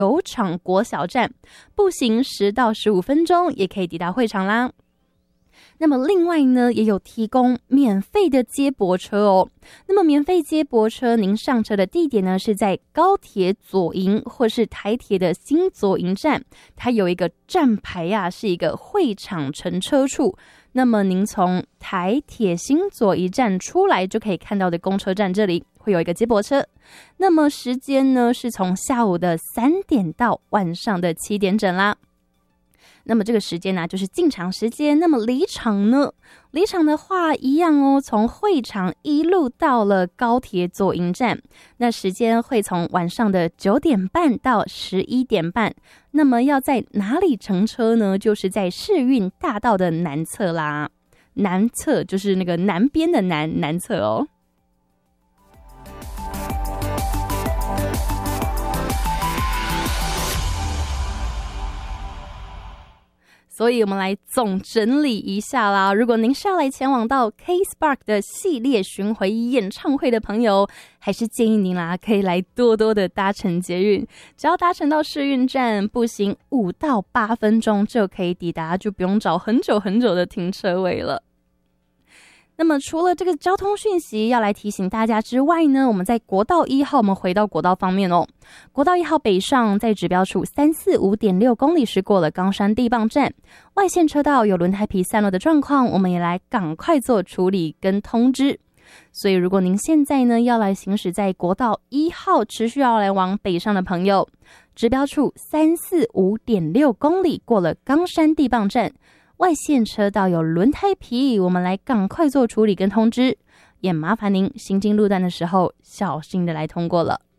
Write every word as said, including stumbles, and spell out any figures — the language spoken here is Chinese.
球场国小站，步行十到十五分钟也可以抵达会场啦。那么另外呢，也有提供免费的接驳车哦。那么免费接驳车，您上车的地点呢是在高铁左营或是台铁的新左营站，它有一个站牌啊，是一个会场乘车处。那么您从台铁新左营站出来就可以看到的公车站，这里会有一个接驳车。那么时间呢是从下午的三点到晚上的七点整啦。那么这个时间呢、啊、就是进场时间。那么离场呢，离场的话一样哦，从会场一路到了高铁左营站，那时间会从晚上的九点半到十一点半。那么要在哪里乘车呢？就是在世运大道的南侧啦，南侧就是那个南边的南南侧哦。所以我们来总整理一下啦。如果您是要来前往到 K-Spark 的系列巡回演唱会的朋友，还是建议您啦，可以来多多的搭乘捷运。只要搭乘到世运站，步行五到八分钟就可以抵达，就不用找很久很久的停车位了。那么除了这个交通讯息要来提醒大家之外呢，我们在国道一号，我们回到国道方面哦。国道一号北上，在指标处三四五点六公里时过了冈山地磅站，外线车道有轮胎皮散落的状况，我们也来赶快做处理跟通知。所以如果您现在呢要来行驶在国道一号，持续要来往北上的朋友，指标处三四五点六公里过了冈山地磅站，外线车道有轮胎皮，我们来赶快做处理跟通知，也麻烦您行经路段的时候小心的来通过了。